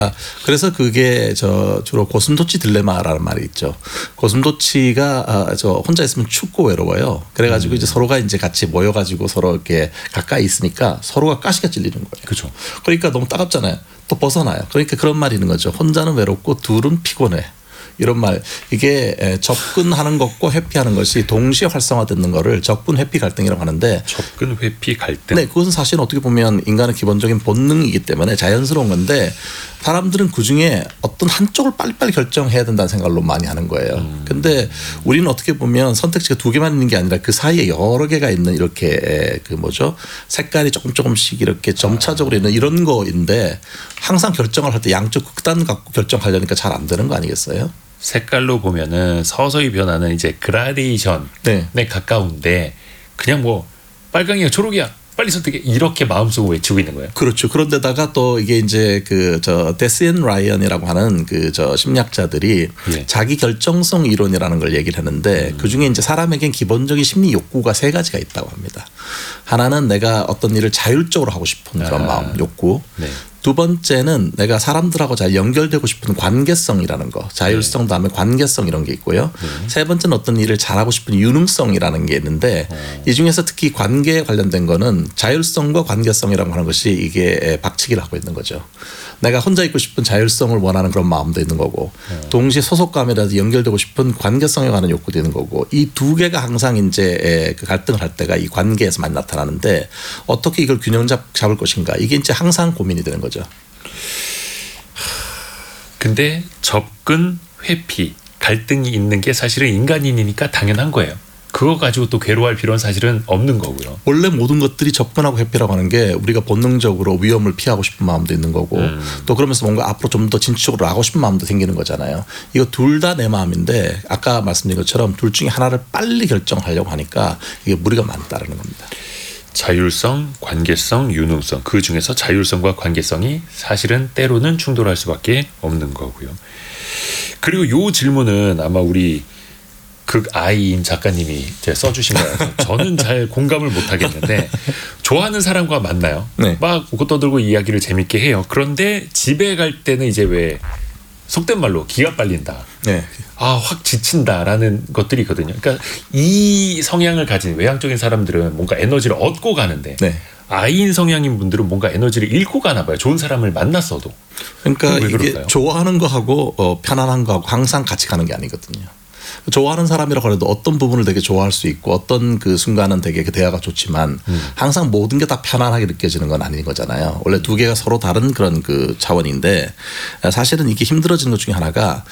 그래서 그게 주로 고슴도치 딜레마라는 말이 있죠. 고슴도치가 혼자 있으면 춥고 외로워요. 그래가지고 이제 서로가 이제 같이 모여가지고 서로 이렇게 가까이 있으니까 서로가 가시가 찔리는 거예요. 그렇죠. 그러니까 너무 따갑잖아요. 또 벗어나요. 그러니까 그런 말이 있는 거죠. 혼자는 외롭고 둘은 피곤해. 이런 말, 이게 접근하는 것과 회피하는 것이 동시에 활성화되는 거를 접근 회피 갈등이라고 하는데, 접근 회피 갈등. 네, 그것은 사실 어떻게 보면 인간의 기본적인 본능이기 때문에 자연스러운 건데, 사람들은 그 중에 어떤 한쪽을 빨리빨리 결정해야 된다는 생각으로 많이 하는 거예요. 근데 우리는 어떻게 보면 선택지가 두 개만 있는 게 아니라 그 사이에 여러 개가 있는 이렇게 색깔이 조금씩 이렇게 점차적으로 있는 이런 거인데, 항상 결정을 할 때 양쪽 극단 갖고 결정하려니까 잘 안 되는 거 아니겠어요? 색깔로 보면은 서서히 변하는 이제 그라데이션에 가까운데, 그냥 뭐 빨강이야 초록이야 빨리 선택해 이렇게 마음속으로 외치고 있는 거예요. 그렇죠. 그런데다가 또 이게 이제 데스 앤 라이언이라고 하는 심리학자들이 자기 결정성 이론이라는 걸 얘기를 했는데, 그 중에 이제 사람에겐 기본적인 심리 욕구가 세 가지가 있다고 합니다. 하나는 내가 어떤 일을 자율적으로 하고 싶은 그런 마음, 욕구. 네. 두 번째는 내가 사람들하고 잘 연결되고 싶은 관계성이라는 거, 자율성 다음에 관계성 이런 게 있고요. 세 번째는 어떤 일을 잘하고 싶은 유능성이라는 게 있는데, 이 중에서 특히 관계에 관련된 거는 자율성과 관계성이라고 하는 것이 이게 박치기를 하고 있는 거죠. 내가 혼자 있고 싶은 자율성을 원하는 그런 마음도 있는 거고, 동시에 소속감이라도 연결되고 싶은 관계성에 관한 욕구도 있는 거고, 이 두 개가 항상 이제 그 갈등을 할 때가 이 관계에서 많이 나타나는데, 어떻게 이걸 균형 잡을 것인가, 이게 이제 항상 고민이 되는 거죠. 근데 접근, 회피, 갈등이 있는 게 사실은 인간인이니까 당연한 거예요. 그거 가지고 또 괴로워할 필요는 사실은 없는 거고요. 원래 모든 것들이 접근하고 회피라고 하는 게 우리가 본능적으로 위험을 피하고 싶은 마음도 있는 거고, 또 그러면서 뭔가 앞으로 좀 더 진취적으로 나가고 싶은 마음도 생기는 거잖아요. 이거 둘 다 내 마음인데, 아까 말씀드린 것처럼 둘 중에 하나를 빨리 결정하려고 하니까 이게 무리가 많다라는 겁니다. 자율성, 관계성, 유능성, 그 중에서 자율성과 관계성이 사실은 때로는 충돌할 수밖에 없는 거고요. 그리고 요 질문은 아마 우리 극아이인 작가님이 써주신 거라서 저는 잘 공감을 못 하겠는데, 좋아하는 사람과 만나요. 네. 막 웃고 떠들고 이야기를 재밌게 해요. 그런데 집에 갈 때는 이제 왜 속된 말로 기가 빨린다. 네. 확 지친다라는 것들이 있거든요. 그러니까 이 성향을 가진 외향적인 사람들은 뭔가 에너지를 얻고 가는데, 아이인 성향인 분들은 뭔가 에너지를 잃고 가나 봐요. 좋은 사람을 만났어도. 그러니까 이게 좋아하는 거하고 편안한 거하고 항상 같이 가는 게 아니거든요. 좋아하는 사람이라고 해도 어떤 부분을 되게 좋아할 수 있고, 어떤 그 순간은 되게 그 대화가 좋지만 항상 모든 게 다 편안하게 느껴지는 건 아닌 거잖아요. 원래 두 개가 서로 다른 그런 그 차원인데, 사실은 이게 힘들어지는 것 중에 하나가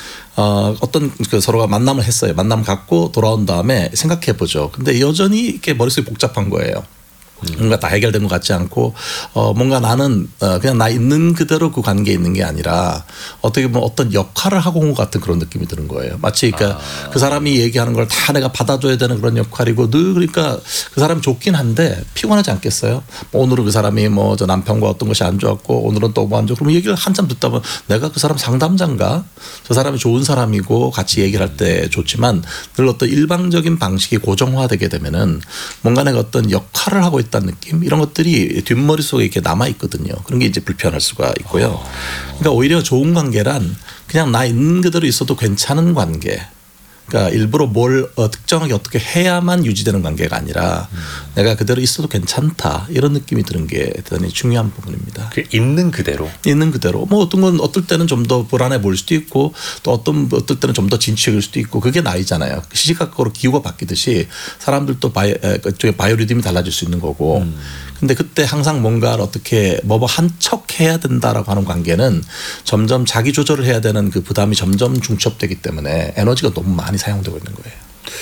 어떤 서로가 만남을 했어요. 만남 갖고 돌아온 다음에 생각해 보죠. 근데 여전히 이렇게 머릿속이 복잡한 거예요. 뭔가 다 해결된 것 같지 않고, 뭔가 나는 그냥 나 있는 그대로 그 관계에 있는 게 아니라 어떻게 보면 어떤 역할을 하고 온 것 같은 그런 느낌이 드는 거예요. 마치 그러니까 그 사람이 얘기하는 걸 다 내가 받아줘야 되는 그런 역할이고, 늘 그러니까 그 사람이 좋긴 한데 피곤하지 않겠어요? 오늘은 그 사람이 저 남편과 어떤 것이 안 좋았고, 오늘은 또 뭐 안 좋고, 그럼 얘기를 한참 듣다 보면 내가 그 사람 상담자인가? 저 사람이 좋은 사람이고 같이 얘기를 할 때 좋지만, 늘 어떤 일방적인 방식이 고정화되게 되면은 뭔가 내가 어떤 역할을 하고 있다는 느낌, 이런 것들이 뒷머리 속에 이렇게 남아 있거든요. 그런 게 이제 불편할 수가 있고요. 그러니까 오히려 좋은 관계란 그냥 나 있는 그대로 있어도 괜찮은 관계. 그러니까 일부러 뭘 특정하게 어떻게 해야만 유지되는 관계가 아니라 내가 그대로 있어도 괜찮다, 이런 느낌이 드는 게 대단히 중요한 부분입니다. 그 있는 그대로. 있는 그대로. 뭐 어떤 건 어떨 때는 좀 더 불안해 보일 수도 있고, 또 어떨 때는 좀 더 진취적일 수도 있고, 그게 나이잖아요. 시시각각으로 기후가 바뀌듯이 사람들도 그쪽에 바이오리듬이 달라질 수 있는 거고. 근데 그때 항상 뭔가를 어떻게 한 척 해야 된다라고 하는 관계는 점점 자기 조절을 해야 되는 그 부담이 점점 중첩되기 때문에 에너지가 너무 많이 사용되고 있는 거예요.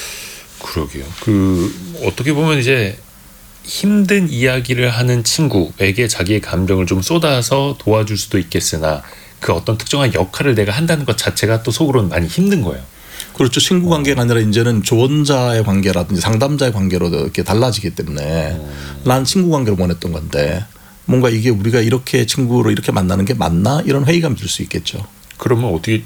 그러게요. 어떻게 보면 이제 힘든 이야기를 하는 친구에게 자기의 감정을 좀 쏟아서 도와줄 수도 있겠으나, 그 어떤 특정한 역할을 내가 한다는 것 자체가 또 속으로는 많이 힘든 거예요. 그렇죠. 친구 관계가 아니라 이제는 조언자의 관계라든지 상담자의 관계로 이렇게 달라지기 때문에, 난 친구 관계를 원했던 건데 뭔가 이게 우리가 이렇게 친구로 이렇게 만나는 게 맞나, 이런 회의감이 들 수 있겠죠. 그러면 어떻게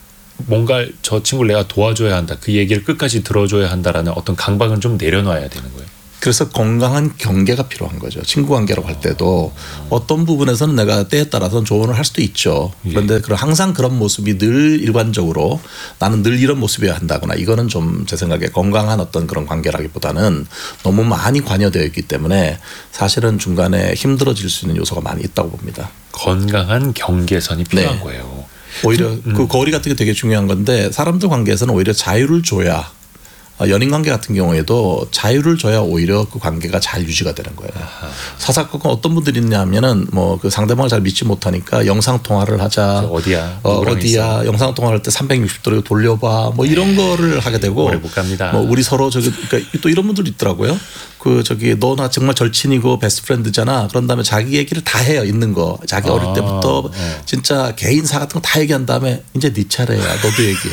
뭔가 저 친구를 내가 도와줘야 한다, 그 얘기를 끝까지 들어줘야 한다라는 어떤 강박은 좀 내려놔야 되는 거예요. 그래서 건강한 경계가 필요한 거죠. 친구 관계로 갈 때도 어떤 부분에서는 내가 때에 따라서는 조언을 할 수도 있죠. 그런데 항상 그런 모습이 늘 일관적으로 나는 늘 이런 모습이어야 한다거나 이거는 좀 제 생각에 건강한 어떤 그런 관계라기보다는 너무 많이 관여되어 있기 때문에 사실은 중간에 힘들어질 수 있는 요소가 많이 있다고 봅니다. 건강한 경계선이 필요한 네. 거예요. 오히려 그 거리 같은 게 되게 중요한 건데 사람들 관계에서는 오히려 자유를 줘야 연인 관계 같은 경우에도 자유를 줘야 오히려 그 관계가 잘 유지가 되는 거예요. 사사건건 어떤 분들이 있냐면은 뭐 그 상대방을 잘 믿지 못하니까 영상 통화를 하자. 어디야? 어디야? 영상 통화를 할 때 360도로 돌려봐. 뭐 이런 거를 하게 되고. 오래 못 갑니다. 뭐 우리 서로 저기 그러니까 또 이런 분들이 있더라고요. 그 저기 너 나 정말 절친이고 베스트 프렌드잖아. 그런 다음에 자기 얘기를 다 해요. 있는 거. 자기 어릴 때부터 진짜 개인사 같은 거 다 얘기한 다음에 이제 네 차례야. 너도 얘기해.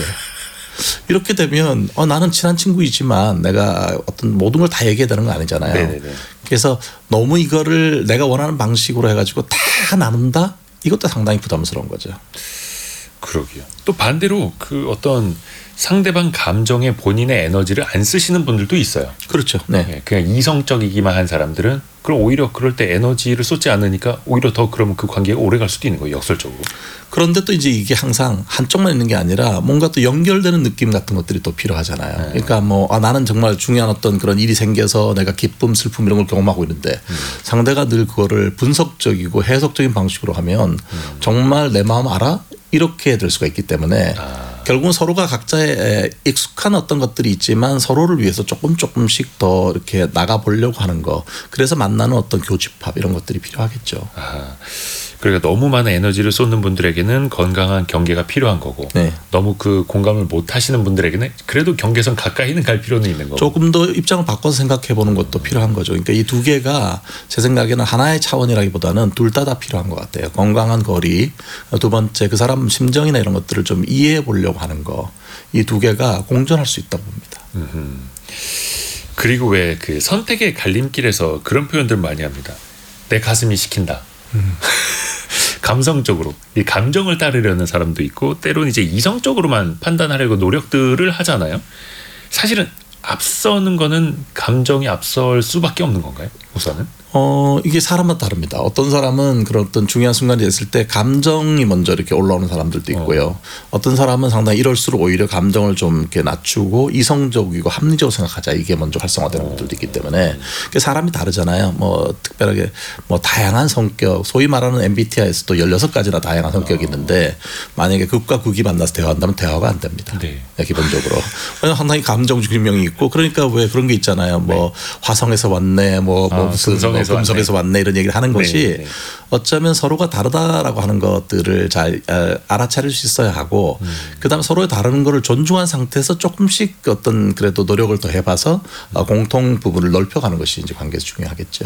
이렇게 되면 나는 친한 친구이지만 내가 어떤 모든 걸 다 얘기해야 되는 거 아니잖아요. 네네네. 그래서 너무 이거를 내가 원하는 방식으로 해가지고 다 나눈다? 이것도 상당히 부담스러운 거죠. 그러게요. 또 반대로 그 어떤 상대방 감정에 본인의 에너지를 안 쓰시는 분들도 있어요. 그렇죠. 네. 그냥 이성적이기만 한 사람들은 그럼 오히려 그럴 때 에너지를 쏟지 않으니까 오히려 더 그러면 그 관계가 오래 갈 수도 있는 거예요. 역설적으로. 그런데 또 이제 이게 항상 한쪽만 있는 게 아니라 뭔가 또 연결되는 느낌 같은 것들이 또 필요하잖아요. 그러니까 뭐 나는 정말 중요한 어떤 그런 일이 생겨서 내가 기쁨, 슬픔 이런 걸 경험하고 있는데 상대가 늘 그거를 분석적이고 해석적인 방식으로 하면 정말 내 마음 알아? 이렇게 될 수가 있기 때문에 결국은 서로가 각자의 익숙한 어떤 것들이 있지만 서로를 위해서 조금씩 더 이렇게 나가보려고 하는 거. 그래서 만나는 어떤 교집합 이런 것들이 필요하겠죠. 그러니까 너무 많은 에너지를 쏟는 분들에게는 건강한 경계가 필요한 거고 네. 너무 그 공감을 못 하시는 분들에게는 그래도 경계선 가까이는 갈 필요는 있는 거고 조금 더 입장을 바꿔서 생각해 보는 것도 필요한 거죠. 그러니까 이 두 개가 제 생각에는 하나의 차원이라기보다는 둘 다 필요한 것 같아요. 건강한 거리, 두 번째 그 사람 심정이나 이런 것들을 좀 이해해 보려고 하는 거. 이 두 개가 공존할 수 있다고 봅니다. 그리고 왜 그 선택의 갈림길에서 그런 표현들 많이 합니다. 내 가슴이 시킨다. 감성적으로 이 감정을 따르려는 사람도 있고 때로는 이제 이성적으로만 판단하려고 노력들을 하잖아요. 사실은 앞서는 거는 감정이 앞설 수밖에 없는 건가요? 우선은? 이게 사람마다 다릅니다. 어떤 사람은 그런 어떤 중요한 순간이 됐을 때 감정이 먼저 이렇게 올라오는 사람들도 있고요. 어떤 사람은 상당히 이럴수록 오히려 감정을 좀 이렇게 낮추고 이성적이고 합리적으로 생각하자 이게 먼저 활성화되는 분들도 있기 때문에 사람이 다르잖아요. 뭐 특별하게 뭐 다양한 성격, 소위 말하는 MBTI에서도 16가지나 다양한 성격이 있는데 만약에 극과 극이 만나서 대화한다면 대화가 안 됩니다. 네, 기본적으로. 상당히 감정 중심형이 있고 그러니까 왜 그런 게 있잖아요. 뭐 화성에서 왔네, 뭐 무슨 금성에서 왔네 이런 얘기를 하는 것이 어쩌면 서로가 다르다라고 하는 것들을 잘 알아차릴 수 있어야 하고 그다음에 서로의 다른 거를 존중한 상태에서 조금씩 어떤 그래도 노력을 더 해봐서 공통 부분을 넓혀가는 것이 이제 관계에서 중요하겠죠.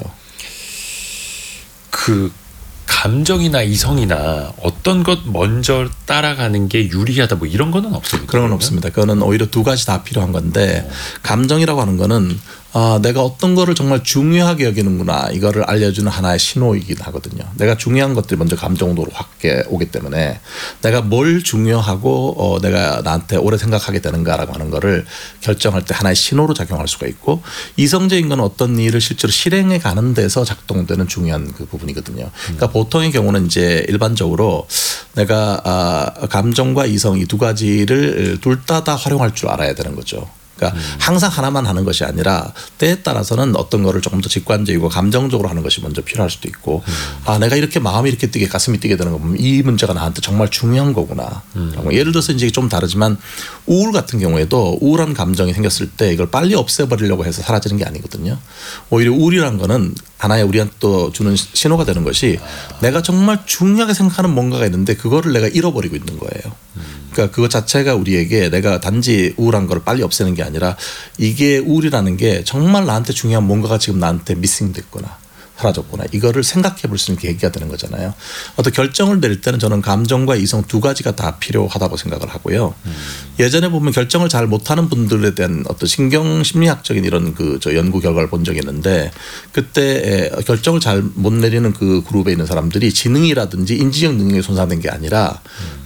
그 감정이나 이성이나 어떤 것 먼저 따라가는 게 유리하다 뭐 이런 거는 없습니다. 그런 건 없습니다. 그거는 오히려 두 가지 다 필요한 건데 감정이라고 하는 거는 내가 어떤 거를 정말 중요하게 여기는구나 이거를 알려주는 하나의 신호이긴 하거든요. 내가 중요한 것들이 먼저 감정으로 확 오기 때문에 내가 뭘 중요하고 내가 나한테 오래 생각하게 되는가라고 하는 거를 결정할 때 하나의 신호로 작용할 수가 있고 이성적인 건 어떤 일을 실제로 실행해 가는 데서 작동되는 중요한 그 부분이거든요. 그러니까 보통의 경우는 이제 일반적으로 내가 감정과 이성 이 두 가지를 둘 다 활용할 줄 알아야 되는 거죠. 그러니까 항상 하나만 하는 것이 아니라 때에 따라서는 어떤 거를 조금 더 직관적이고 감정적으로 하는 것이 먼저 필요할 수도 있고 내가 이렇게 마음이 이렇게 뛰게 가슴이 뛰게 되는 거 보면 이 문제가 나한테 정말 중요한 거구나. 예를 들어서 이제 좀 다르지만 우울 같은 경우에도 우울한 감정이 생겼을 때 이걸 빨리 없애버리려고 해서 사라지는 게 아니거든요. 오히려 우울이라는 거는 하나의 우리한테 또 주는 신호가 되는 것이 내가 정말 중요하게 생각하는 뭔가가 있는데 그거를 내가 잃어버리고 있는 거예요. 그러니까 그것 자체가 우리에게 내가 단지 우울한 걸 빨리 없애는 게 아니라 이게 우울이라는 게 정말 나한테 중요한 뭔가가 지금 나한테 미싱됐거나 사라졌구나. 이거를 생각해 볼 수 있는 계기가 되는 거잖아요. 어떤 결정을 내릴 때는 저는 감정과 이성 두 가지가 다 필요하다고 생각을 하고요. 예전에 보면 결정을 잘 못하는 분들에 대한 어떤 신경 심리학적인 이런 저 연구 결과를 본 적이 있는데 그때 결정을 잘 못 내리는 그 그룹에 있는 사람들이 지능이라든지 인지적 능력이 손상된 게 아니라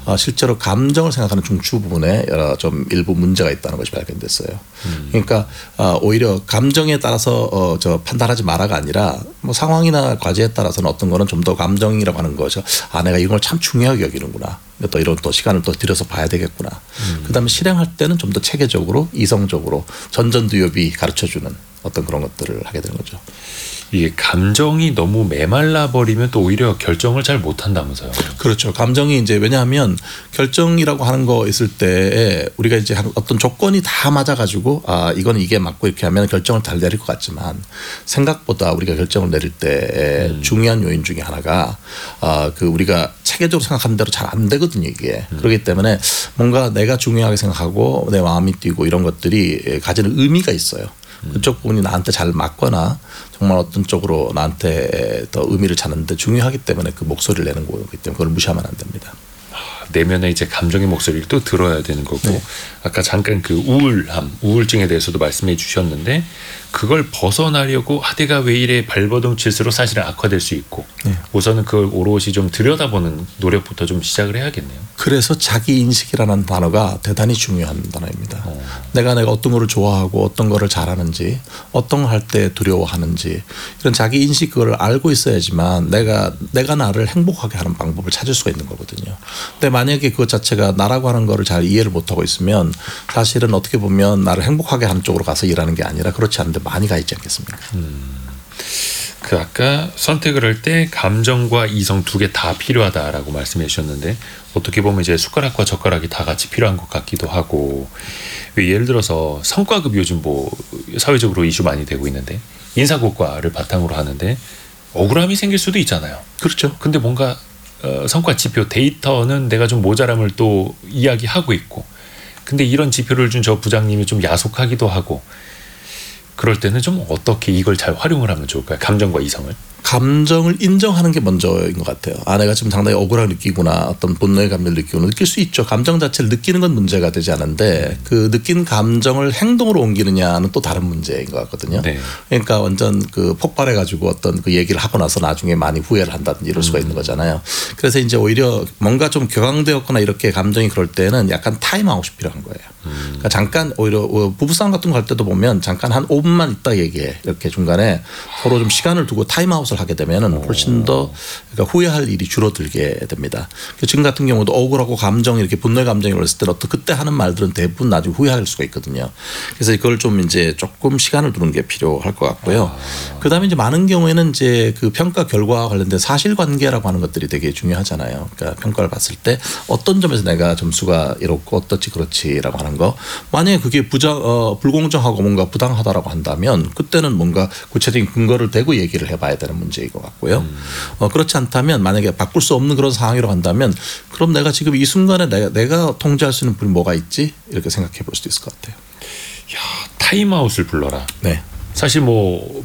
실제로 감정을 생각하는 중추 부분에 좀 일부 문제가 있다는 것이 발견됐어요. 그러니까 오히려 감정에 따라서 판단하지 마라가 아니라 뭐 상황이나 과제에 따라서는 어떤 거는 좀 더 감정이라고 하는 거죠. 내가 이걸 참 중요하게 여기는구나. 또 이런 또 시간을 또 들여서 봐야 되겠구나. 그다음에 실행할 때는 좀 더 체계적으로 이성적으로 전전두엽이 가르쳐주는 어떤 그런 것들을 하게 되는 거죠. 이게 감정이 너무 메말라 버리면 또 오히려 결정을 잘 못한다면서요. 그렇죠. 감정이 이제 왜냐하면 결정이라고 하는 거 있을 때 우리가 이제 어떤 조건이 다 맞아가지고 이건 이게 맞고 이렇게 하면 결정을 잘 내릴 것 같지만 생각보다 우리가 결정을 내릴 때 중요한 요인 중에 하나가 그 우리가 체계적으로 생각하는 대로 잘 안 되거든요 이게. 그렇기 때문에 뭔가 내가 중요하게 생각하고 내 마음이 뛰고 이런 것들이 가지는 의미가 있어요. 그쪽 부분이 나한테 잘 맞거나 정말 어떤 쪽으로 나한테 더 의미를 찾는데 중요하기 때문에 그 목소리를 내는 거기 때문에 그걸 무시하면 안 됩니다. 내면의 이제 감정의 목소리를 또 들어야 되는 거고 네. 아까 잠깐 그 우울증에 대해서도 말씀해 주셨는데 그걸 벗어나려고 내가 왜 이래 발버둥칠수록 사실은 악화될 수 있고 네. 우선은 그걸 오롯이 좀 들여다보는 노력부터 좀 시작을 해야겠네요. 그래서 자기인식이라는 단어가 대단히 중요한 단어입니다. 내가 어떤 거를 좋아하고 어떤 거를 잘하는지 어떤 거 할 때 두려워하는지 이런 자기인식 그걸 알고 있어야지만 내가 나를 행복하게 하는 방법을 찾을 수가 있는 거거든요. 근데 만약에 그것 자체가 나라고 하는 거를 잘 이해를 못하고 있으면 사실은 어떻게 보면 나를 행복하게 하는 쪽으로 가서 일하는 게 아니라 그렇지 않은데 많이 가 있지 않겠습니까? 그 아까 선택을 할 때 감정과 이성 두 개 다 필요하다라고 말씀해 주셨는데 어떻게 보면 이제 숟가락과 젓가락이 다 같이 필요한 것 같기도 하고 예를 들어서 성과급 요즘 뭐 사회적으로 이슈 많이 되고 있는데 인사고과를 바탕으로 하는데 억울함이 생길 수도 있잖아요. 그렇죠. 근데 뭔가 성과 지표 데이터는 내가 좀 모자람을 또 이야기하고 있고 근데 이런 지표를 준 저 부장님이 좀 야속하기도 하고 그럴 때는 좀 어떻게 이걸 잘 활용을 하면 좋을까요? 감정과 이성을. 감정을 인정하는 게 먼저인 것 같아요. 내가 지금 상당히 억울하게 느끼구나 어떤 분노의 감정을 느끼구나 느낄 수 있죠. 감정 자체를 느끼는 건 문제가 되지 않은데 그 느낀 감정을 행동으로 옮기느냐는 또 다른 문제인 것 같거든요. 네. 그러니까 완전 그 폭발해가지고 어떤 그 얘기를 하고 나서 나중에 많이 후회를 한다든지 이럴 수가 있는 거잖아요. 그래서 이제 오히려 뭔가 좀 격앙되었거나 이렇게 감정이 그럴 때는 약간 타임아웃이 필요한 거예요. 그러니까 잠깐 오히려 부부싸움 같은 거 할 때도 보면 잠깐 한 5분만 있다 얘기해. 이렇게 중간에 서로 좀 시간을 두고 타임아웃을 하게 되면은 훨씬 더 그러니까 후회할 일이 줄어들게 됩니다. 지금 같은 경우도 억울하고 감정이 이렇게 분노의 감정이 올랐을 때는 그때 하는 말들은 대부분 나중에 후회할 수가 있거든요. 그래서 이걸 좀 이제 조금 시간을 두는 게 필요할 것 같고요. 그다음에 이제 많은 경우에는 이제 그 평가 결과와 관련된 사실관계라고 하는 것들이 되게 중요하잖아요. 그러니까 평가를 봤을 때 어떤 점에서 내가 점수가 이렇고 어떻지 그렇지라고 하는 거. 만약에 그게 불공정하고 뭔가 부당하다라고 한다면 그때는 뭔가 구체적인 근거를 대고 얘기를 해봐야 되는 문제인 것 같고요. 그렇지 않다면 만약에 바꿀 수 없는 그런 상황이라고 한다면 그럼 내가 지금 이 순간에 내가 통제할 수 있는 부분이 뭐가 있지? 이렇게 생각해 볼 수도 있을 것 같아요. 야, 타임아웃을 불러라. 네. 사실 뭐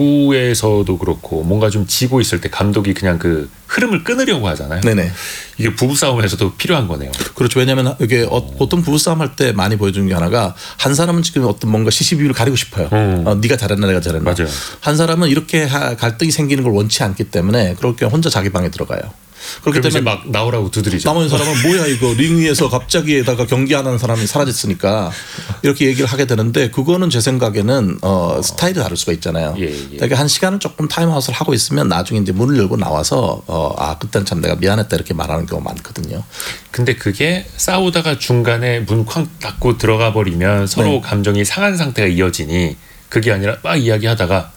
배구에서도 그렇고 뭔가 좀 지고 있을 때 감독이 그냥 그 흐름을 끊으려고 하잖아요. 네네. 이게 부부싸움에서도 필요한 거네요. 그렇죠. 왜냐하면 이게 보통 부부싸움 할 때 많이 보여주는 게 하나가 한 사람은 지금 어떤 뭔가 시시비비를 가리고 싶어요. 네가 잘했나 내가 잘했나. 맞아요. 한 사람은 이렇게 갈등이 생기는 걸 원치 않기 때문에 그렇게 혼자 자기 방에 들어가요. 그렇기 때문에 막 나오라고 두드리죠. 나머지 사람은 뭐야 이거 링 위에서 갑자기에다가 경기 안 하는 사람이 사라졌으니까 이렇게 얘기를 하게 되는데 그거는 제 생각에는 스타일이 다를 수가 있잖아요. 그러니까 한 시간을 조금 타임아웃을 하고 있으면 나중에 이제 문을 열고 나와서 그때는 참 내가 미안했다 이렇게 말하는 경우가 많거든요. 근데 그게 싸우다가 중간에 문 쾅 닫고 들어가 버리면 서로 네. 감정이 상한 상태가 이어지니 그게 아니라 막 이야기하다가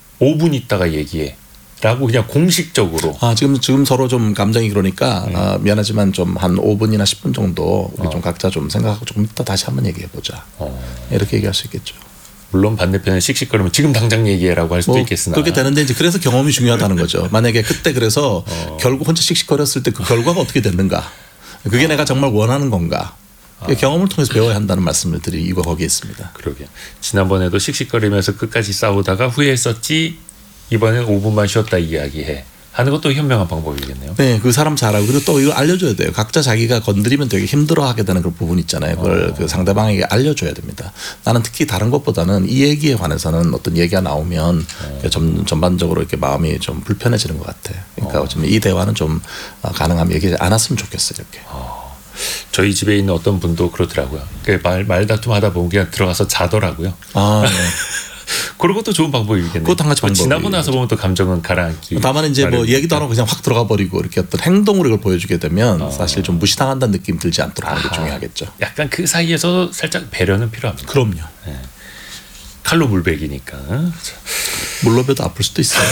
5분 있다가 얘기해. 라고 그냥 공식적으로. 지금 서로 좀 감정이 그러니까 미안하지만 좀 한 5분이나 10분 정도 우리 좀 각자 좀 생각하고 조금 이따 다시 한번 얘기해 보자. 이렇게 얘기할 수 있겠죠. 물론 반대편은 씩씩거리면 지금 당장 얘기해라고 할 수도 있겠으나. 그렇게 되는데 이제 그래서 경험이 중요하다는 거죠. 만약에 그때 그래서 결국 혼자 씩씩거렸을 때 그 결과가 어떻게 됐는가. 그게 내가 정말 원하는 건가. 경험을 통해서 배워야 한다는 말씀을 드릴 이유가 거기에 있습니다. 그러게. 지난번에도 씩씩거리면서 끝까지 싸우다가 후회했었지. 이번엔 5분만 쉬었다 이야기해 하는 것도 현명한 방법이겠네요. 네, 그 사람 잘하고 그리고 또 이걸 알려줘야 돼요. 각자 자기가 건드리면 되게 힘들어하게 되는 그런 부분 있잖아요. 그걸 그 상대방에게 알려줘야 됩니다. 나는 특히 다른 것보다는 이 얘기에 관해서는 어떤 얘기가 나오면 전반적으로 이렇게 마음이 좀 불편해지는 것 같아요. 그러니까 이 대화는 좀 가능하면 얘기하지 않았으면 좋겠어요. 이렇게. 저희 집에 있는 어떤 분도 그러더라고요. 말다툼 하다 보면 그냥 들어가서 자더라고요. 아, 네. 그런 것도 좋은 방법이겠네요. 그것도 한 가지 방법이. 지나고 나서 보면 또 감정은 가라앉기. 다만 이제 뭐 얘기도 안 하고 그냥 확 들어가 버리고 이렇게 어떤 행동으로 이걸 보여주게 되면 사실 좀 무시당한다는 느낌 들지 않도록 하는 게 중요하겠죠. 약간 그 사이에서 살짝 배려는 필요합니다. 그럼요. 네. 칼로 물베기니까. 물로 베도 아플 수도 있어요.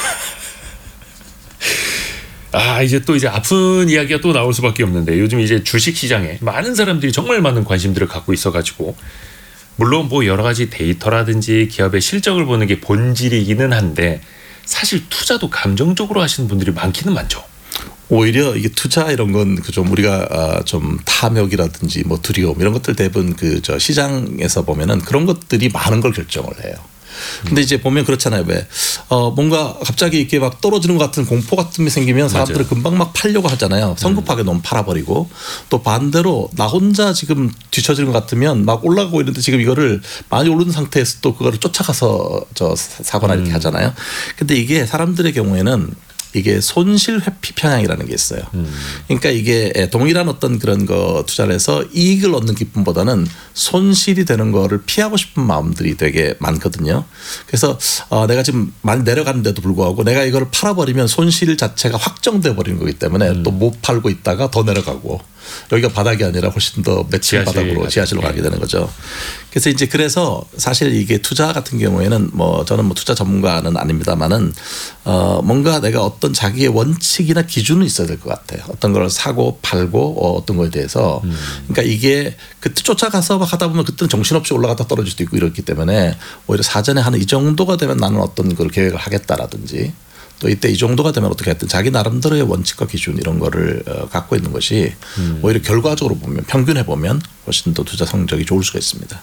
이제 또 이제 아픈 이야기가 또 나올 수밖에 없는데 요즘 이제 주식 시장에 많은 사람들이 정말 많은 관심들을 갖고 있어가지고 물론 뭐 여러 가지 데이터라든지 기업의 실적을 보는 게 본질이기는 한데 사실 투자도 감정적으로 하시는 분들이 많기는 많죠. 오히려 이게 투자 이런 건 그 좀 우리가 좀 탐욕이라든지 뭐 두려움 이런 것들 대부분 그 저 시장에서 보면은 그런 것들이 많은 걸 결정을 해요. 근데 이제 보면 그렇잖아요. 왜 뭔가 갑자기 이렇게 막 떨어지는 것 같은 공포 같은 게 생기면 사람들은 맞아요. 금방 막 팔려고 하잖아요. 성급하게 너무 팔아버리고 또 반대로 나 혼자 지금 뒤처지는 것 같으면 막 올라가고 있는데 지금 이거를 많이 오르는 상태에서 또 그거를 쫓아가서 저 사거나 이렇게 하잖아요. 근데 이게 사람들의 경우에는 이게 손실 회피 편향이라는 게 있어요. 그러니까 이게 동일한 어떤 그런 거 투자를 해서 이익을 얻는 기쁨보다는 손실이 되는 거를 피하고 싶은 마음들이 되게 많거든요. 그래서 내가 지금 많이 내려가는데도 불구하고 내가 이걸 팔아버리면 손실 자체가 확정돼 버리는 거기 때문에 또 못 팔고 있다가 더 내려가고 여기가 바닥이 아니라 훨씬 더 매칭 바닥으로 지하실로 가게 되는 거죠. 그래서 이제 그래서 사실 이게 투자 같은 경우에는 뭐 저는 뭐 투자 전문가는 아닙니다만은 뭔가 내가 어떤 자기의 원칙이나 기준은 있어야 될 것 같아요. 어떤 걸 사고 팔고 어떤 거에 대해서 그러니까 이게 그때 쫓아가서 막 하다 보면 그때는 정신없이 올라갔다 떨어질 수도 있고 이렇기 때문에 오히려 사전에 하는 이 정도가 되면 나는 어떤 걸 계획을 하겠다라든지 또 이때 이 정도가 되면 어떻게 했든 자기 나름대로의 원칙과 기준 이런 거를 갖고 있는 것이 오히려 결과적으로 보면 평균해 보면 훨씬 더 투자 성적이 좋을 수가 있습니다.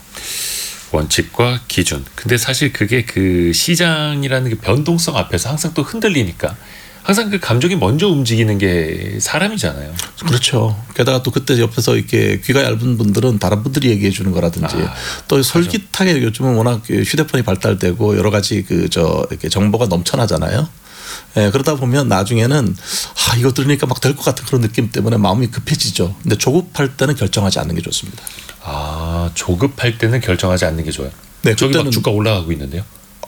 원칙과 기준. 근데 사실 그게 그 시장이라는 게 변동성 앞에서 항상 또 흔들리니까 항상 그 감정이 먼저 움직이는 게 사람이잖아요. 그렇죠. 게다가 또 그때 옆에서 이렇게 귀가 얇은 분들은 다른 분들이 얘기해 주는 거라든지 또 솔깃하게 요즘은 워낙 휴대폰이 발달되고 여러 가지 이렇게 정보가 넘쳐나잖아요. 예, 그러다 보면 나중에는 이거 들으니까 막 될 것 같은 그런 느낌 때문에 마음이 급해지죠. 근데 조급할 때는 결정하지 않는 게 좋습니다. 조급할 때는 결정하지 않는 게 좋아요. 네, 저기 막 주가 올라가고 있는데요.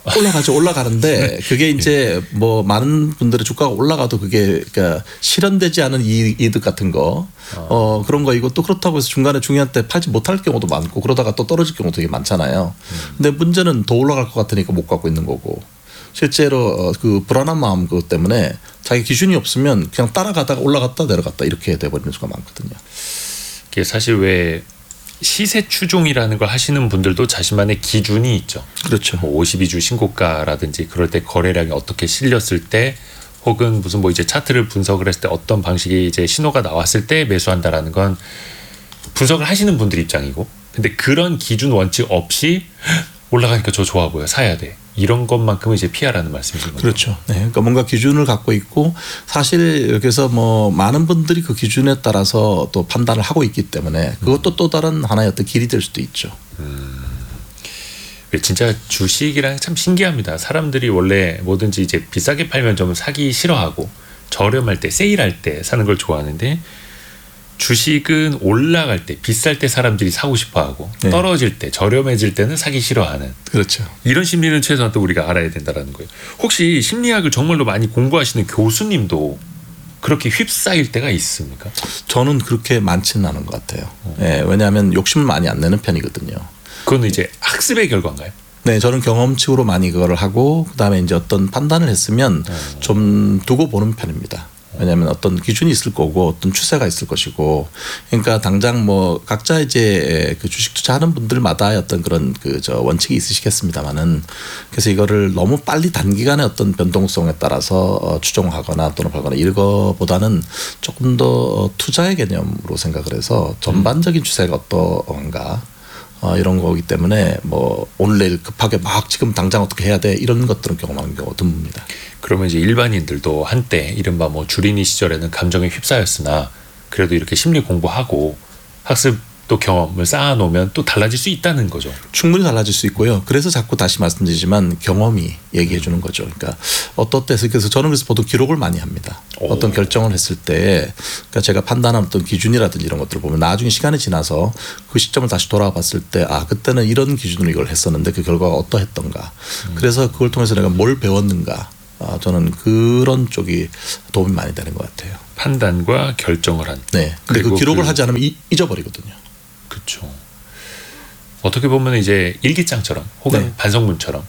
올라가는데 그게 이제 뭐 많은 분들의 주가가 올라가도 그게 그러니까 실현되지 않은 이득 같은 거 그런 거 이거 또 그렇다고 해서 중간에 중요한 때 팔지 못할 경우도 많고 그러다가 또 떨어질 경우도 되게 많잖아요. 근데 문제는 더 올라갈 것 같으니까 못 갖고 있는 거고. 실제로 그 불안한 마음 그것 때문에 자기 기준이 없으면 그냥 따라가다가 올라갔다 내려갔다 이렇게 돼버리는 수가 많거든요. 이게 사실 왜 시세 추종이라는 걸 하시는 분들도 자신만의 기준이 있죠. 그렇죠. 뭐 52주 신고가라든지 그럴 때 거래량이 어떻게 실렸을 때 혹은 무슨 뭐 이제 차트를 분석을 했을 때 어떤 방식의 이제 신호가 나왔을 때 매수한다라는 건 분석을 하시는 분들 입장이고 근데 그런 기준 원칙 없이 올라가니까 저 좋아 보여 사야 돼. 이런 것만큼은 이제 피하라는 말씀이신 거죠. 그렇죠. 네. 그러니까 뭔가 기준을 갖고 있고 사실 여기서 뭐 많은 분들이 그 기준에 따라서 또 판단을 하고 있기 때문에 그것도 또 다른 하나의 어떤 길이 될 수도 있죠. 진짜 주식이랑 참 신기합니다. 사람들이 원래 뭐든지 이제 비싸게 팔면 좀 사기 싫어하고 저렴할 때 세일할 때 사는 걸 좋아하는데 주식은 올라갈 때 비쌀 때 사람들이 사고 싶어하고 네. 떨어질 때 저렴해질 때는 사기 싫어하는 그렇죠. 이런 심리는 최소한 또 우리가 알아야 된다는 거예요. 혹시 심리학을 정말로 많이 공부하시는 교수님도 그렇게 휩싸일 때가 있습니까? 저는 그렇게 많지는 않은 것 같아요. 네, 왜냐하면 욕심을 많이 안 내는 편이거든요. 그건 이제 학습의 결과인가요? 네, 저는 경험칙으로 많이 그걸 하고 그다음에 이제 어떤 판단을 했으면 좀 두고 보는 편입니다. 왜냐하면 어떤 기준이 있을 거고 어떤 추세가 있을 것이고 그러니까 당장 뭐 각자 이제 그 주식 투자하는 분들마다 어떤 그런 원칙이 있으시겠습니다만은 그래서 이거를 너무 빨리 단기간에 어떤 변동성에 따라서 추종하거나 또는 팔거나 이거보다는 조금 더 투자의 개념으로 생각을 해서 전반적인 추세가 어떠한가 이런 거기 때문에 뭐 오늘 내일 급하게 막 지금 당장 어떻게 해야 돼 이런 것들은 경험하는 경우가 드뭅니다. 그러면 이제 일반인들도 한때 이른바 뭐 주린이 시절에는 감정에 휩싸였으나 그래도 이렇게 심리 공부하고 학습 또 경험을 쌓아놓으면 또 달라질 수 있다는 거죠. 충분히 달라질 수 있고요. 그래서 자꾸 다시 말씀드리지만 경험이 얘기해 주는 거죠. 그러니까 어떤 때서 그래서 저는 그래서 보통 기록을 많이 합니다. 어떤 결정을 했을 때 그러니까 제가 판단하는 어떤 기준이라든지 이런 것들을 보면 나중에 시간이 지나서 그 시점을 다시 돌아봤을 때 그때는 이런 기준으로 이걸 했었는데 그 결과가 어떠했던가. 그래서 그걸 통해서 내가 뭘 배웠는가. 저는 그런 쪽이 도움이 많이 되는 것 같아요. 판단과 결정을 한. 네. 근데 그 기록을 하지 않으면 잊어버리거든요. 그렇죠. 어떻게 보면 이제 일기장처럼 혹은 반성문처럼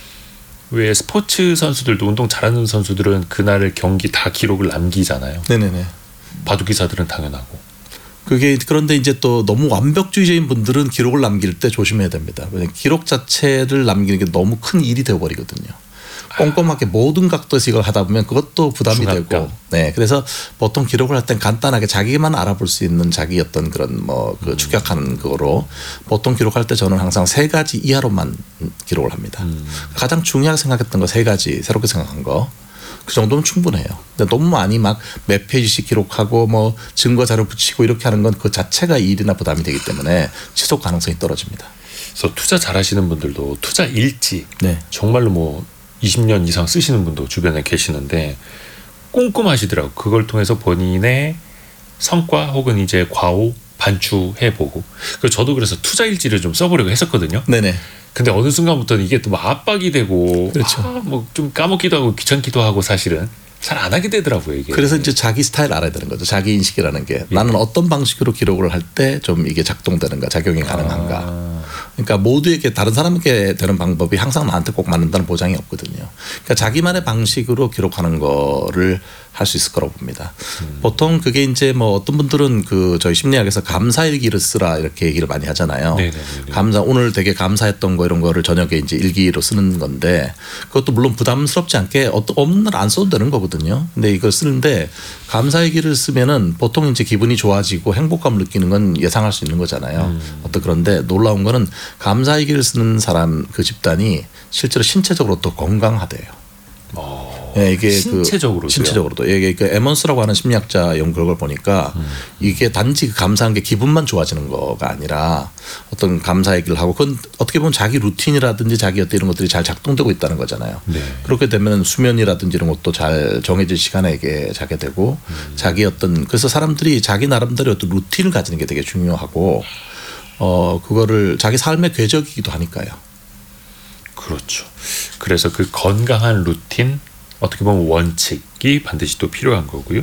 왜 스포츠 선수들도 운동 잘하는 선수들은 그날의 경기 다 기록을 남기잖아요. 네네네. 바둑기사들은 당연하고. 그게 그런데 이제 또 너무 완벽주의자인 분들은 기록을 남길 때 조심해야 됩니다. 왜냐하면 기록 자체를 남기는 게 너무 큰 일이 되어버리거든요. 꼼꼼하게 모든 각도에서 이걸 하다 보면 그것도 부담이 되고. 네. 그래서 보통 기록을 할 땐 간단하게 자기만 알아볼 수 있는 자기 어떤 그런 그 축약하는 그거로 보통 기록할 때 저는 항상 3가지 이하로만 기록을 합니다. 가장 중요하게 생각했던 거 3가지 새롭게 생각한 거. 그 정도면 충분해요. 근데 너무 많이 막 몇 페이지씩 기록하고 뭐 증거 자료 붙이고 이렇게 하는 건 그 자체가 일이나 부담이 되기 때문에 지속 가능성이 떨어집니다. 그래서 투자 잘하시는 분들도 투자 일지 정말로 뭐 20년 이상 쓰시는 분도 주변에 계시는데 꼼꼼하시더라고. 그걸 통해서 본인의 성과 혹은 이제 과오 반추해보고. 저도 그래서 투자 일지를 좀 써보려고 했었거든요. 네네. 근데 어느 순간부터는 이게 또 막 압박이 되고, 그렇죠. 뭐 좀 까먹기도 하고 귀찮기도 하고 사실은 잘 안 하게 되더라고요 이게. 그래서 이제 자기 스타일 알아야 되는 거죠. 자기 인식이라는 게 나는 어떤 방식으로 기록을 할 때 좀 이게 작동되는가, 작용이 가능한가. 그러니까 모두에게 다른 사람에게 되는 방법이 항상 나한테 꼭 맞는다는 보장이 없거든요. 그러니까 자기만의 방식으로 기록하는 거를 할 수 있을 거라고 봅니다. 보통 그게 이제 뭐 어떤 분들은 그 저희 심리학에서 감사일기를 쓰라 이렇게 얘기를 많이 하잖아요. 감사 오늘 되게 감사했던 거 이런 거를 저녁에 이제 일기로 쓰는 건데 그것도 물론 부담스럽지 않게 없는 날 안 써도 되는 거거든요. 근데 이걸 쓰는데 감사일기를 쓰면은 보통 이제 기분이 좋아지고 행복감을 느끼는 건 예상할 수 있는 거잖아요. 그런데 놀라운 거는 감사일기를 쓰는 사람 그 집단이 실제로 신체적으로 더 건강하대요. 네, 이게 신체적으로도 이게 그 에먼스라고 하는 심리학자 연구 결과를 보니까 이게 단지 그 감사한 게 기분만 좋아지는 거가 아니라 어떤 감사 얘기를 하고 그건 어떻게 보면 자기 루틴이라든지 자기 어떤 이런 것들이 잘 작동되고 있다는 거잖아요. 그렇게 되면 수면이라든지 이런 것도 잘 정해진 시간에 자게 되고 자기 어떤 그래서 사람들이 자기 나름대로 어떤 루틴을 가지는 게 되게 중요하고 그거를 자기 삶의 궤적이기도 하니까요. 그렇죠. 그래서 그 건강한 루틴 어떻게 보면 원칙이 반드시 또 필요한 거고요.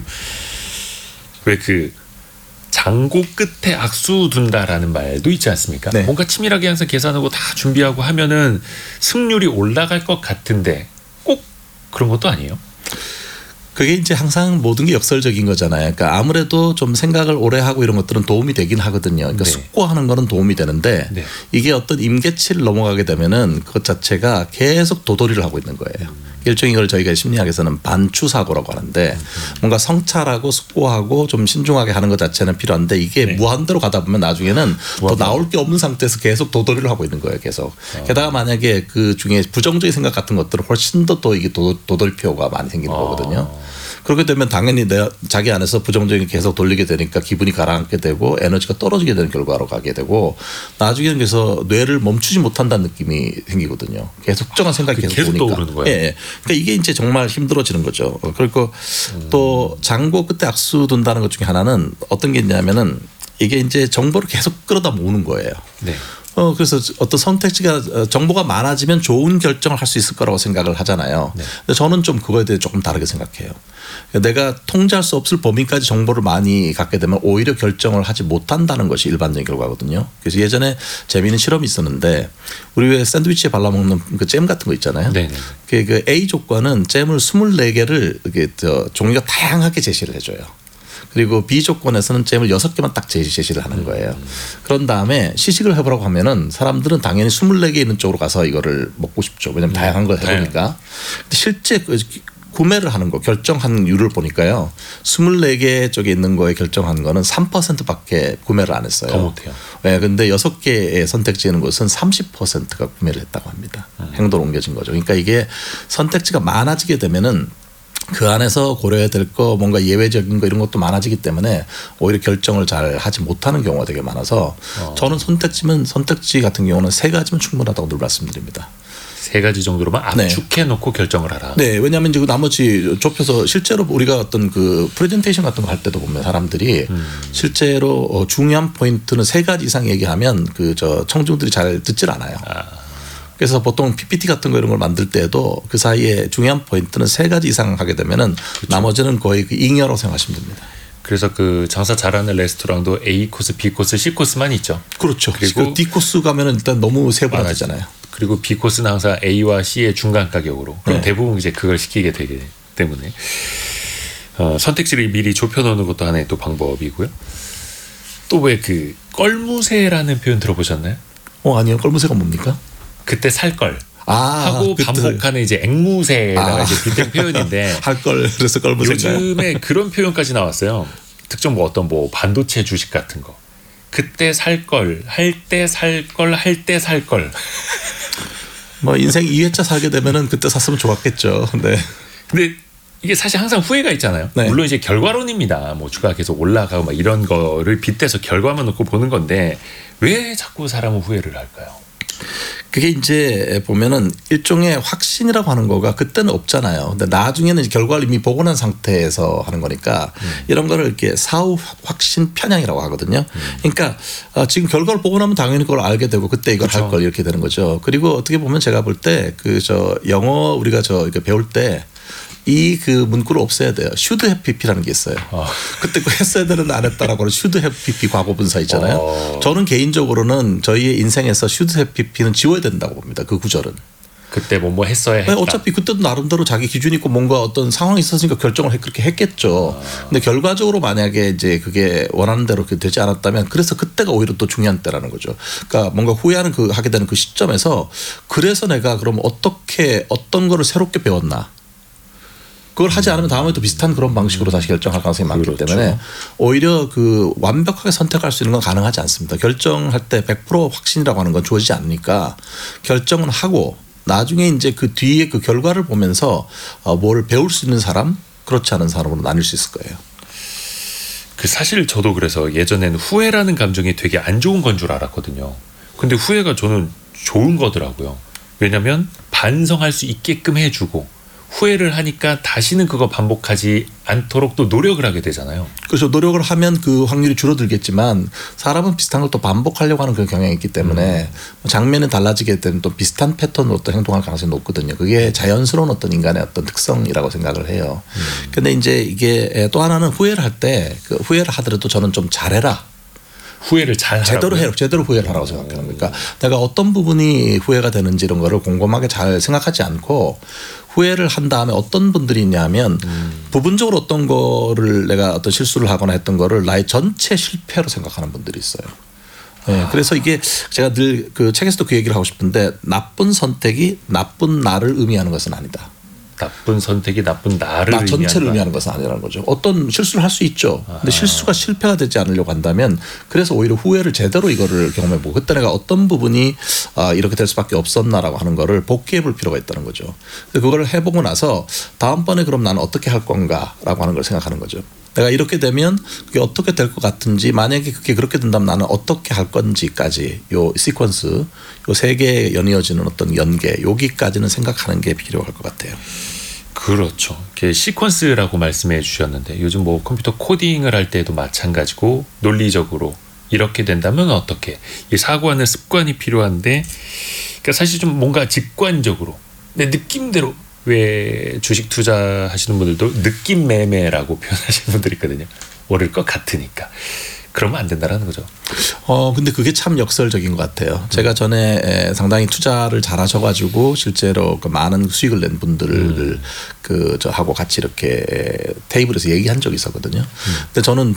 왜 그 장고 끝에 악수 둔다라는 말도 있지 않습니까? 뭔가 치밀하게 항상 계산하고 다 준비하고 하면은 승률이 올라갈 것 같은데 꼭 그런 것도 아니에요. 그게 이제 항상 모든 게 역설적인 거잖아요. 그러니까 아무래도 좀 생각을 오래 하고 이런 것들은 도움이 되긴 하거든요. 그러니까 숙고하는 거는 도움이 되는데 이게 어떤 임계치를 넘어가게 되면은 그것 자체가 계속 도돌이를 하고 있는 거예요. 일종의 이걸 저희가 심리학에서는 반추사고라고 하는데 뭔가 성찰하고 숙고하고 좀 신중하게 하는 것 자체는 필요한데 이게 무한대로 가다 보면 나중에는 더 나올 게 없는 상태에서 계속 도돌이를 하고 있는 거예요. 계속. 게다가 만약에 그 중에 부정적인 생각 같은 것들은 훨씬 더 이게 도돌표가 많이 생기는 거거든요. 그렇게 되면 당연히 자기 안에서 부정적인 계속 돌리게 되니까 기분이 가라앉게 되고 에너지가 떨어지게 되는 결과로 가게 되고 나중에는 그래서 뇌를 멈추지 못한다는 느낌이 생기거든요. 계속 특정한 생각이 계속 떠오르는 거예요. 그러니까 이게 이제 정말 힘들어지는 거죠. 그리고 또 장고 끝에 악수 둔다는 것 중에 하나는 어떤 게 있냐면은 이게 이제 정보를 계속 끌어다 모으는 거예요. 그래서 어떤 선택지가 정보가 많아지면 좋은 결정을 할 수 있을 거라고 생각을 하잖아요. 근데 저는 좀 그거에 대해 조금 다르게 생각해요. 내가 통제할 수 없을 범위까지 정보를 많이 갖게 되면 오히려 결정을 하지 못한다는 것이 일반적인 결과거든요. 그래서 예전에 재미있는 실험이 있었는데 우리 왜 샌드위치에 발라먹는 그 잼 같은 거 있잖아요. 그 A 조건은 잼을 24개를 이렇게 종류가 다양하게 제시를 해줘요. 그리고 B 조건에서는 잼을 6개만 딱 제시를 하는 거예요. 그런 다음에 시식을 해보라고 하면은 사람들은 당연히 24개 있는 쪽으로 가서 이거를 먹고 싶죠. 왜냐하면 다양한 걸 해보니까. 근데 실제 구매를 하는 거 결정한 이유를 보니까요. 24개 쪽에 있는 거에 결정한 거는 3%밖에 구매를 안 했어요. 더 못해요. 근데 6개의 선택지에 있는 것은 30%가 구매를 했다고 합니다. 행동으로 옮겨진 거죠. 그러니까 이게 선택지가 많아지게 되면은 그 안에서 고려해야 될 거 뭔가 예외적인 거 이런 것도 많아지기 때문에 오히려 결정을 잘 하지 못하는 경우가 되게 많아서 저는 선택지 같은 경우는 3가지면 충분하다고 늘 말씀드립니다. 3가지 정도로만 압축해 놓고 결정을 하라. 네, 왜냐하면 이제 나머지 좁혀서 실제로 우리가 어떤 그 프레젠테이션 같은 거 할 때도 보면 사람들이 실제로 중요한 포인트는 3가지 이상 얘기하면 그 청중들이 잘 듣질 않아요. 그래서 보통 PPT 같은 거 이런 걸 만들 때도 그 사이에 중요한 포인트는 3가지 이상 하게 되면은 그렇죠. 나머지는 거의 그 잉여라고 생각하시면 됩니다. 그래서 그 장사 잘하는 레스토랑도 A 코스, B 코스, C 코스만 있죠. 그렇죠. 그리고 D 코스 가면은 일단 너무 세분화되잖아요. 그리고 B 코스는 항상 A와 C의 중간 가격으로. 그럼 대부분 이제 그걸 시키게 되기 때문에 선택지를 미리 좁혀놓는 것도 하나의 또 방법이고요. 또 왜 그 껄무새라는 표현 들어보셨나요? 아니요. 껄무새가 뭡니까? 그때 살 걸. 하고 반복하는 이제 앵무새라가 이제 빗댄 표현인데 할 걸 그래서 껄무새인가요? 요즘에 그런 표현까지 나왔어요. 특정 뭐 어떤 뭐 반도체 주식 같은 거. 그때 살 걸, 할 때 살 걸, 할 때 살 걸. 뭐 인생 2회차 살게 되면은 그때 샀으면 좋았겠죠. 네. 근데 이게 사실 항상 후회가 있잖아요. 네. 물론 이제 결과론입니다. 뭐 주가 계속 올라가고 막 이런 거를 빗대서 결과만 놓고 보는 건데 왜 자꾸 사람은 후회를 할까요? 그게 이제 보면은 일종의 확신이라고 하는 거가 그때는 없잖아요. 근데 나중에는 이제 결과를 이미 보고 난 상태에서 하는 거니까 이런 거를 이렇게 사후 확신 편향이라고 하거든요. 그러니까 지금 결과를 보고 나면 당연히 그걸 알게 되고 그때 이걸 그렇죠. 할 걸 이렇게 되는 거죠. 그리고 어떻게 보면 제가 볼 때 그 영어 우리가 이렇게 배울 때 이 그 문구를 없애야 돼요. should have pp라는 게 있어야 그때 그 했어야 되는데 안 했다라고 하는 should have pp 과거분사 있잖아요. 저는 개인적으로는 저희의 인생에서 should have pp는 지워야 된다고 봅니다. 그 구절은. 그때 뭐 했어야 했다. 어차피 그때도 나름대로 자기 기준이 있고 뭔가 어떤 상황이 있었으니까 결정을 그렇게 했겠죠. 근데 결과적으로 만약에 이제 그게 원하는 대로 되지 않았다면 그래서 그때가 오히려 또 중요한 때라는 거죠. 그러니까 뭔가 후회하는 하게 되는 그 시점에서 그래서 내가 그럼 어떤 거를 새롭게 배웠나. 그걸 하지 않으면 다음에 또 비슷한 그런 방식으로 다시 결정할 가능성이 많기 그렇죠. 때문에 오히려 그 완벽하게 선택할 수 있는 건 가능하지 않습니다. 결정할 때 100% 확신이라고 하는 건 주어지지 않으니까 결정은 하고 나중에 이제 그 뒤에 그 결과를 보면서 뭘 배울 수 있는 사람 그렇지 않은 사람으로 나뉠 수 있을 거예요. 그 사실 저도 그래서 예전에는 후회라는 감정이 되게 안 좋은 건 줄 알았거든요. 근데 후회가 저는 좋은 거더라고요. 왜냐하면 반성할 수 있게끔 해주고 후회를 하니까 다시는 그거 반복하지 않도록 또 노력을 하게 되잖아요. 그렇죠. 노력을 하면 그 확률이 줄어들겠지만 사람은 비슷한 걸 또 반복하려고 하는 그런 경향이 있기 때문에 장면이 달라지게 되면 또 비슷한 패턴으로 또 행동할 가능성이 높거든요. 그게 자연스러운 어떤 인간의 어떤 특성이라고 생각을 해요. 그런데 이제 이게 또 하나는 후회를 할 때 그 후회를 하더라도 저는 좀 잘해라. 후회를 잘 하라고요? 제대로 후회를 하라고 생각해요. 그러니까 내가 어떤 부분이 후회가 되는지 이런 거를 곰곰하게 잘 생각하지 않고 후회를 한 다음에 어떤 분들이 있냐면 부분적으로 어떤 거를 내가 어떤 실수를 하거나 했던 거를 나의 전체 실패로 생각하는 분들이 있어요. 네, 그래서 이게 제가 늘 그 책에서도 그 얘기를 하고 싶은데 나쁜 선택이 나쁜 나를 의미하는 것은 아니다. 나쁜 선택이 나쁜 나를 나 전체를 의미하는 것은 아니라는 거죠. 어떤 실수를 할 수 있죠. 근데 실수가 실패가 되지 않으려고 한다면 그래서 오히려 후회를 제대로 이거를 경험해보고 그때 내가 어떤 부분이 이렇게 될 수밖에 없었나라고 하는 거를 복귀해 볼 필요가 있다는 거죠. 그걸 해보고 나서 다음번에 그럼 나는 어떻게 할 건가라고 하는 걸 생각하는 거죠. 내가 이렇게 되면 그게 어떻게 될 것 같은지 만약에 그게 그렇게 된다면 나는 어떻게 할 건지까지 요 시퀀스 요 3개에 연이어지는 어떤 연계 여기까지는 생각하는 게 필요할 것 같아요. 그렇죠. 이게 시퀀스라고 말씀해 주셨는데 요즘 뭐 컴퓨터 코딩을 할 때도 마찬가지고 논리적으로 이렇게 된다면 어떻게 이 사고하는 습관이 필요한데 그러니까 사실 좀 뭔가 직관적으로 내 느낌대로 왜 주식 투자하시는 분들도 느낌 매매라고 표현하시는 분들이 있거든요. 오를 것 같으니까. 그러면 안 된다라는 거죠. 근데 그게 참 역설적인 것 같아요. 제가 전에 상당히 투자를 잘하셔가지고 실제로 그 많은 수익을 낸 분들을 하고 같이 이렇게 테이블에서 얘기한 적이 있었거든요. 근데 저는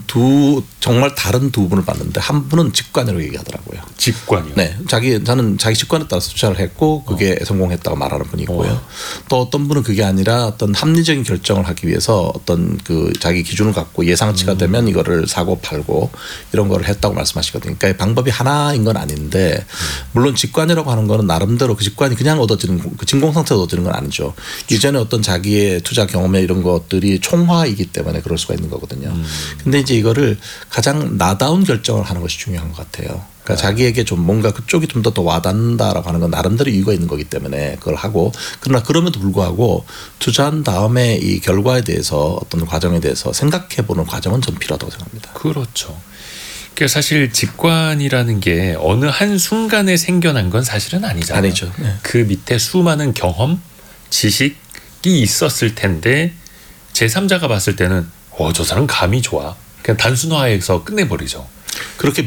정말 다른 두 분을 봤는데 한 분은 직관으로 얘기하더라고요. 직관이요? 네, 저는 자기 직관에 따라서 투자를 했고 그게 성공했다고 말하는 분이 있고요. 또 어떤 분은 그게 아니라 어떤 합리적인 결정을 하기 위해서 어떤 그 자기 기준을 갖고 예상치가 되면 이거를 사고 팔고 이런 거를 했다고 말씀하시거든요. 평가의 방법이 하나인 건 아닌데 물론 직관이라고 하는 거는 나름대로 그 직관이 그냥 얻어지는 그 진공 상태로 얻어지는 건 아니죠. 이전에 어떤 자기의 투자 경험에 이런 것들이 총화이기 때문에 그럴 수가 있는 거거든요. 근데 이제 이거를 가장 나다운 결정을 하는 것이 중요한 것 같아요. 그러니까 자기에게 좀 뭔가 그쪽이 좀 더 와닿는다라고 하는 건 나름대로 이유가 있는 거기 때문에 그걸 하고 그러나 그럼에도 불구하고 투자한 다음에 이 결과에 대해서 어떤 과정에 대해서 생각해보는 과정은 좀 필요하다고 생각합니다. 그렇죠. 그러니까 사실 직관이라는 게 어느 한 순간에 생겨난 건 사실은 아니잖아요. 아니죠. 네. 그 밑에 수많은 경험, 지식이 있었을 텐데 제3자가 봤을 때는 저 사람 감이 좋아. 그냥 단순화해서 끝내버리죠. 그렇게